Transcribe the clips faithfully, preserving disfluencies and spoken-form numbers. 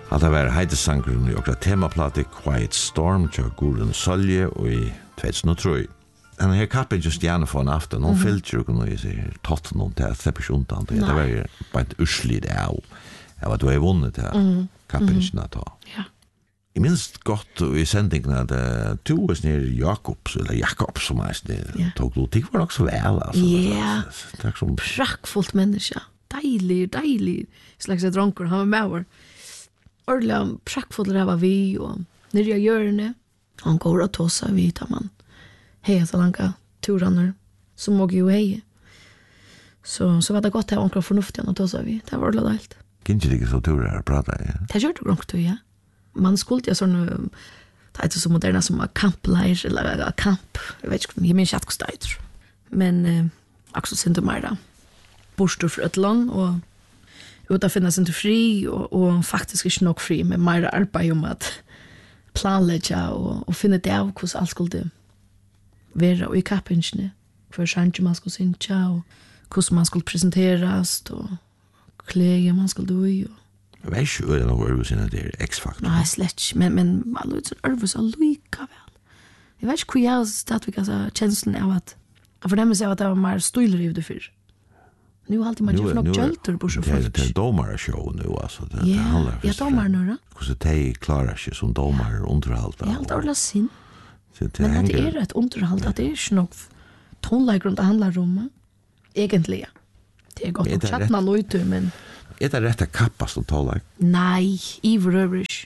Att det var heidesangren och också temaplatte Quiet Storm till Gordon Solje och i tjugohundratre. Den här kappen just gärna för en afton, hon fyllde ju kunde säga tatt någon till att släppa undan. Det var bara ett ursligt av. Jag var då jag vunnit det kappen inte ta. Ja. I minst gott i sändningen att du var ner Jakobs eller Jakobs som är det tog du tycker var också väl alltså. Ja. Tack som praktfullt människa. Dejlig, dejlig. Slags ett dronker han var med var. Ordla praktfullt det var vi och när jag gör det. Han går att tossa vi tar man. Hej så långa turanner som må ju hej. Så så var det gott att onkel förnuftigt att tossa vi. Det var det helt. Kinje det så turar prata ja. Det gör du gott ja. Man skulle ju sån det är inte så moderna som camp life eller camp. Jag vet inte, jag minns inte vad det är. Men eh, också sen till mig då. Borstor för ett land och utan finnas inte fri och, och faktiskt inte nog fri med mer arbete om att planlägga och, och finna det av hur allt skulle vara och i kappingen för change man skulle synka och hur man skulle presenteras och kläder man skulle do och jag vet inte hur det var sin det X-faktor. Nej, slett men men alla är så nervösa och lika väl. Jag vet inte hur jag stadigt alltså känslan av att för dem så att det var mer stylare ut för. Nu har alltid man ju nog hjälter på så folk. Det är domare show nu alltså det det handlar. Ja, domare nu då. Hur det är klarar sig som domare underhållta. Ja, allt ordla sin. Det Men det är ett underhåll att det är inte nog tonlägggrund det handlar om. Egentligen. Det är gott att chatta nog ut men är det rätta kappas som talar? Nej, Iver Övrish.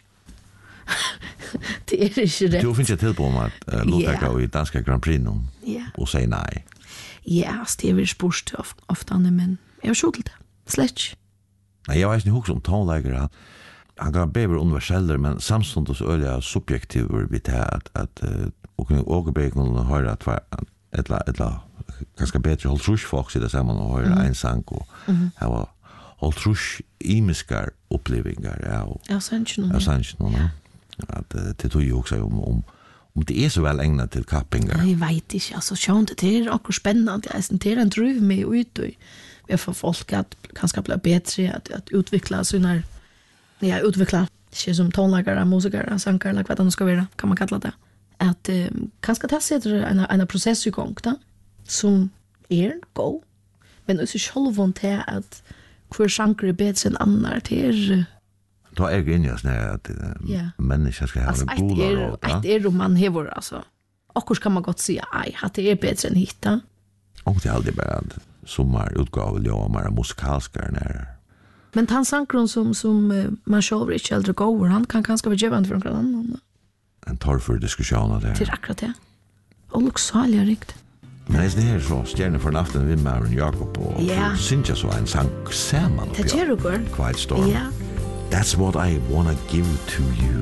Det är inte rätt. Du finns ju till på att uh, låta gå i danska Grand Prix nu yeah. och säga nej. Ja, det är väl sport of, ofta, men jag har skjutit det. Slätt. Nej, jag vet inte hur som tonläggare. Han kan bäver universeller, men samtidigt så är det subjektiver vid det att, att uh, och åkerbeken har att vara ett eller ganska bättre hålltrus folk sitter samman och höra en sang och här var hålltrus imiskar upplevelser ja. Ja, sant ju. Ja, sant ju. Att det tog ju också om om om det är så väl ägnat till kappingar. Jag vet inte, alltså sjön det är också spännande. Det är en dröm med ut och vi får folk att kanske bli bättre att att utveckla sina ja, utveckla sig som tonläggare, musiker, sångare, eller vad det nu ska vara, kan man kalla det. Att eh, kanske ta sig en en process i gång då som är go. Men det är självont här att hur sångare bättre än andra till då är det ju snä att yeah. människor ska ha en god råd. Ja, det är det man hever alltså. Och hur kan man gott säga aj att det är bättre än hitta. Och det är alltid bara sommar utgåva ja mer musikalskar när. Men han sankron som som uh, man själv inte äldre går han kan kanske vara givande för någon annan. En tar för diskussioner där. Det är akkurat det. Och luxalia rikt. Men det är här så stjärna för natten vid Maren Jakob och yeah. synja så en sang samman. Det gör du går. Quiet Storm. Ja. That's what I want to give to you.